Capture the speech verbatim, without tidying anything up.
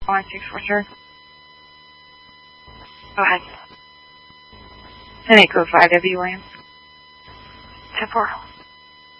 One six for sure. Go ahead. ten eight code five W Williams. ten four.